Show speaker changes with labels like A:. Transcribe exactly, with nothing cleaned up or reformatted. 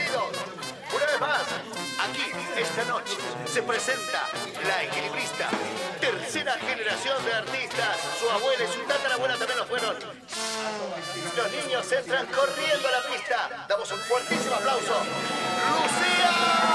A: bienvenidos. Una vez más, aquí, esta noche, se presenta la equilibrista, tercera generación de artistas. Su abuela y su tatarabuela también lo fueron. Los niños entran corriendo a la pista. Damos un fuertísimo aplauso. ¡Lucía!